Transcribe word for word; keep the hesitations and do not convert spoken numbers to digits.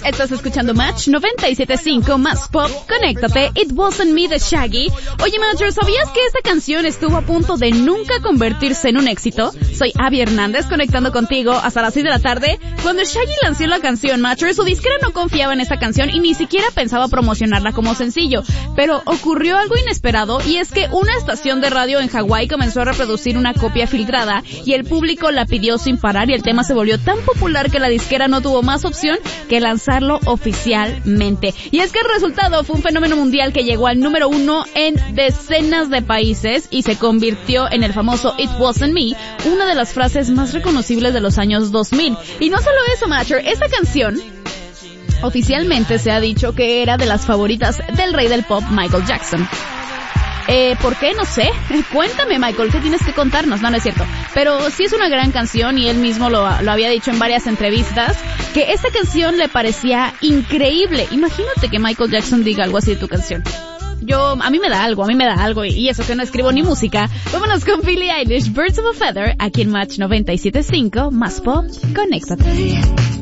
Estás escuchando Match noventa y siete punto cinco más pop. Conéctate. It Wasn't Me de Shaggy. Oye, Matcher, ¿sabías que esta canción estuvo a punto de nunca convertirse en un éxito? Soy Abby Hernández, conectando contigo hasta las seis de la tarde. Cuando Shaggy lanzó la canción, Matcher, su disquera no confiaba en esta canción y ni siquiera pensaba promocionarla como sencillo. Pero ocurrió algo inesperado, y es que una estación de radio en Hawái comenzó a reproducir una copia filtrada y el público la pidió sin parar, y el tema se volvió tan popular que la disquera no tuvo más opción que lanzarlo oficialmente. Y es que el resultado fue un fenómeno mundial que llegó al número uno en decenas de países y se convirtió en el famoso It Wasn't Me, una de las frases más reconocibles de los años dos mil. Y no solo eso, Matcher, esta canción oficialmente se ha dicho que era de las favoritas del rey del pop, Michael Jackson. Eh, ¿por qué? No sé. Cuéntame, Michael, ¿qué tienes que contarnos? No, no es cierto. Pero sí es una gran canción, y él mismo lo, lo había dicho en varias entrevistas, que esta canción le parecía increíble. Imagínate que Michael Jackson diga algo así de tu canción. Yo, a mí me da algo, a mí me da algo, y eso que no escribo ni música. Vámonos con Billie Eilish, Birds of a Feather, aquí en Match noventa y siete punto cinco, más pop, conéctate.